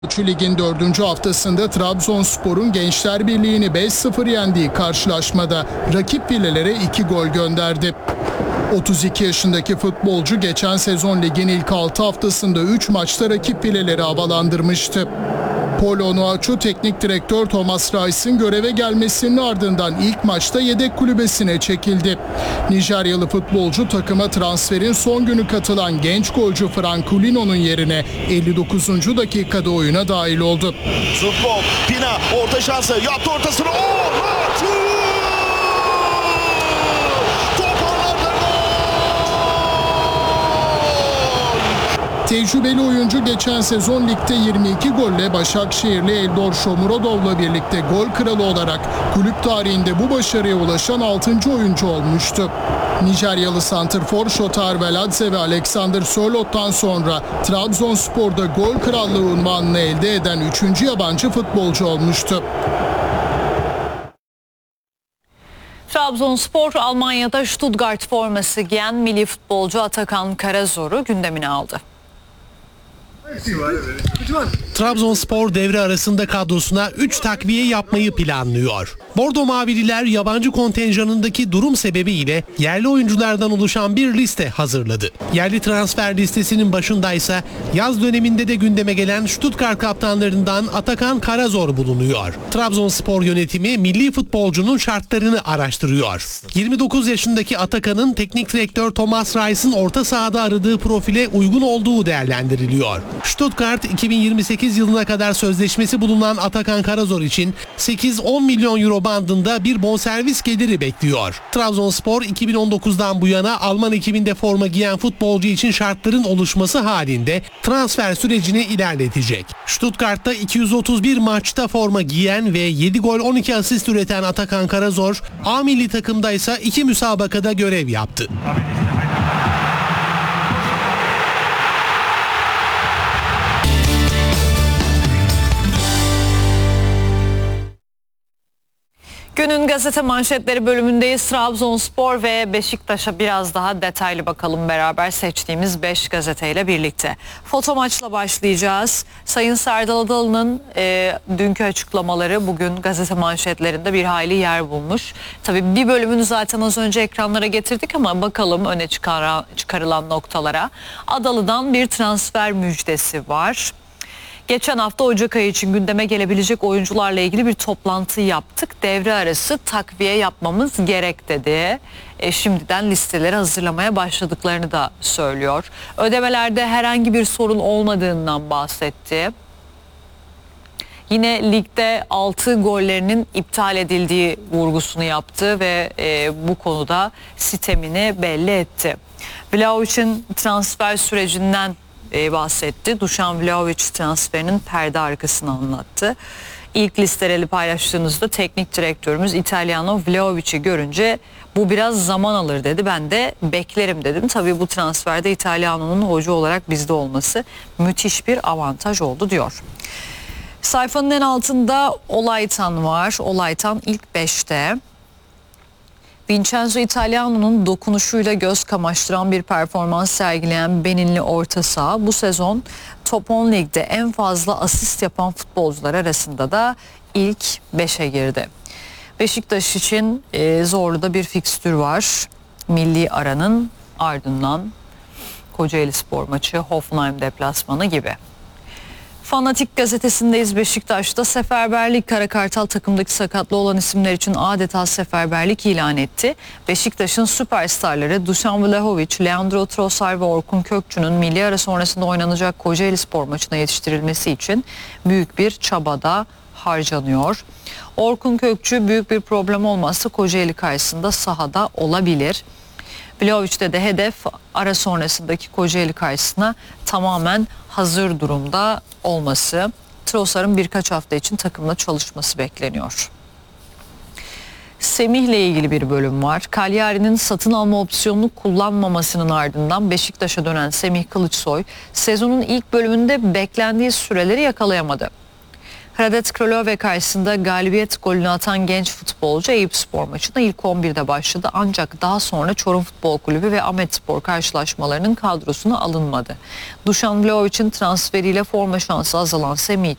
Ligin 4. haftasında Trabzonspor'un Gençler Birliği'ni 5-0 yendiği karşılaşmada rakip filelere 2 gol gönderdi. 32 yaşındaki futbolcu geçen sezon ligin ilk 6 haftasında 3 maçta rakip fileleri havalandırmıştı. Polo Onuachu teknik direktör Thomas Reis'in göreve gelmesinin ardından ilk maçta yedek kulübesine çekildi. Nijeryalı futbolcu takıma transferin son günü katılan genç golcü Franculino'nun yerine 59. dakikada oyuna dahil oldu. Futbol, Pina orta şansı yaptı ortasını. Tecrübeli oyuncu geçen sezon ligde 22 golle Başakşehirli Eldor Shomurodov'la birlikte gol kralı olarak kulüp tarihinde bu başarıya ulaşan 6. oyuncu olmuştu. Nijeryalı santrfor Shotar Veladze ve Alexander Sörlot'tan sonra Trabzonspor'da gol krallığı unvanını elde eden 3. yabancı futbolcu olmuştu. Trabzonspor Almanya'da Stuttgart forması giyen milli futbolcu Atakan Karazor'u gündemine aldı. Trabzonspor devre arasında kadrosuna 3 takviye yapmayı planlıyor. Bordo Mavililer yabancı kontenjanındaki durum sebebiyle yerli oyunculardan oluşan bir liste hazırladı. Yerli transfer listesinin başındaysa yaz döneminde de gündeme gelen Stuttgart kaptanlarından Atakan Karazor bulunuyor. Trabzonspor yönetimi milli futbolcunun şartlarını araştırıyor. 29 yaşındaki Atakan'ın teknik direktör Thomas Reis'in orta sahada aradığı profile uygun olduğu değerlendiriliyor. Stuttgart 2028 yılına kadar sözleşmesi bulunan Atakan Karazor için 8-10 milyon euro bandında bir bonservis geliri bekliyor. Trabzonspor 2019'dan bu yana Alman ekibinde forma giyen futbolcu için şartların oluşması halinde transfer sürecini ilerletecek. Stuttgart'ta 231 maçta forma giyen ve 7 gol 12 asist üreten Atakan Karazor, A milli takımda ise 2 müsabakada görev yaptı. Günün gazete manşetleri bölümündeyiz. Trabzonspor ve Beşiktaş'a biraz daha detaylı bakalım beraber seçtiğimiz 5 gazeteyle birlikte. Foto maçla başlayacağız. Sayın Serdal Adalı'nın dünkü açıklamaları bugün gazete manşetlerinde bir hayli yer bulmuş. Tabii bir bölümünü zaten az önce ekranlara getirdik ama bakalım öne çıkarılan noktalara. Adalı'dan bir transfer müjdesi var. Geçen hafta Ocak ayı için gündeme gelebilecek oyuncularla ilgili bir toplantı yaptık. Devre arası takviye yapmamız gerek dedi. Şimdiden listeleri hazırlamaya başladıklarını da söylüyor. Ödemelerde herhangi bir sorun olmadığından bahsetti. Yine ligde 6 gollerinin iptal edildiği vurgusunu yaptı ve bu konuda sitemini belli etti. Vlahovic'in transfer sürecinden bahsetti. Dušan Vlahović transferinin perde arkasını anlattı. İlk listeleri paylaştığınızda teknik direktörümüz İtalyano Vlahovic'i görünce bu biraz zaman alır dedi. Ben de beklerim dedim. Tabii bu transferde İtalyano'nun hoca olarak bizde olması müthiş bir avantaj oldu diyor. Sayfanın en altında Olaytan var. Olaytan ilk 5'te. Vincenzo Italiano'nun dokunuşuyla göz kamaştıran bir performans sergileyen Beninli orta saha bu sezon Top 10 Lig'de en fazla asist yapan futbolcular arasında da ilk 5'e girdi. Beşiktaş için zorlu da bir fikstür var. Milli aranın ardından Kocaelispor maçı, Hoffenheim deplasmanı gibi. Fanatik gazetesindeyiz. Beşiktaş'ta seferberlik. Karakartal takımdaki sakatlı olan isimler için adeta seferberlik ilan etti. Beşiktaş'ın süperstarları Dušan Vlahović, Leandro Trossard ve Orkun Kökçü'nün milli ara sonrasında oynanacak Kocaelispor maçına yetiştirilmesi için büyük bir çabada harcanıyor. Orkun Kökçü büyük bir problem olmazsa Kocaeli karşısında sahada olabilir. Vlahović'te de hedef ara sonrasındaki Kocaeli karşısına tamamen hazır durumda olması. Trossard'ın birkaç hafta için takımla çalışması bekleniyor. Semih'le ilgili bir bölüm var. Cagliari'nin satın alma opsiyonunu kullanmamasının ardından Beşiktaş'a dönen Semih Kılıçsoy sezonun ilk bölümünde beklendiği süreleri yakalayamadı. Hradec Kralove karşısında galibiyet golünü atan genç futbolcu Eyüpspor maçına ilk 11'de başladı. Ancak daha sonra Çorum Futbol Kulübü ve Ahmetspor karşılaşmalarının kadrosuna alınmadı. Dušan Vlahović'in transferiyle forma şansı azalan Semih